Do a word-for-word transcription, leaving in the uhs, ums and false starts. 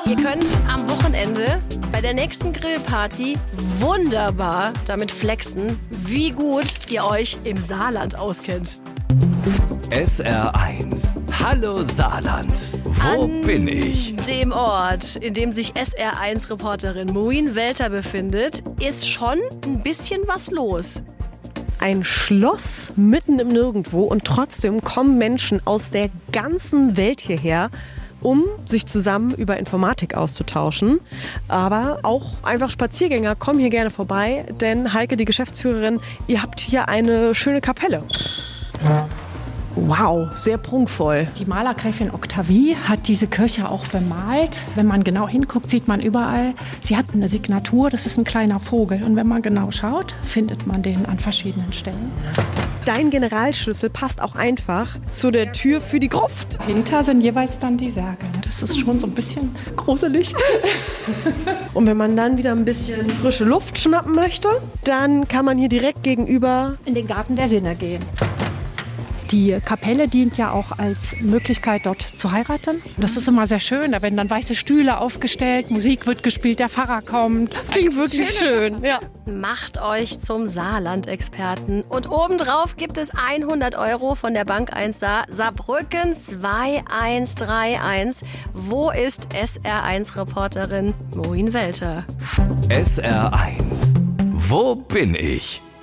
Ihr könnt am Wochenende bei der nächsten Grillparty wunderbar damit flexen, wie gut ihr euch im Saarland auskennt. S R eins. Hallo Saarland. Wo An bin ich? Dem Ort, in dem sich S R eins Reporterin Maureen Welter befindet, ist schon ein bisschen was los. Ein Schloss mitten im Nirgendwo und trotzdem kommen Menschen aus der ganzen Welt hierher, um sich zusammen über Informatik auszutauschen. Aber auch einfach Spaziergänger kommen hier gerne vorbei, denn Heike, die Geschäftsführerin, ihr habt hier eine schöne Kapelle. Wow, sehr prunkvoll. Die Malergräfin Octavie hat diese Kirche auch bemalt. Wenn man genau hinguckt, sieht man überall, sie hat eine Signatur, das ist ein kleiner Vogel. Und wenn man genau schaut, findet man den an verschiedenen Stellen. Dein Generalschlüssel passt auch einfach zu der Tür für die Gruft. Dahinter sind jeweils dann die Särge. Das ist schon so ein bisschen gruselig. Und wenn man dann wieder ein bisschen frische Luft schnappen möchte, dann kann man hier direkt gegenüber in den Garten der Sinne gehen. Die Kapelle dient ja auch als Möglichkeit, dort zu heiraten. Das ist immer sehr schön, da werden dann weiße Stühle aufgestellt, Musik wird gespielt, der Pfarrer kommt. Das klingt wirklich schön. Ja. Macht euch zum Saarland-Experten. Und obendrauf gibt es hundert Euro von der Bank eins Saar. Saarbrücken zwei eins drei eins. Wo ist S R eins Reporterin Maureen Welter? S R eins. Wo bin ich?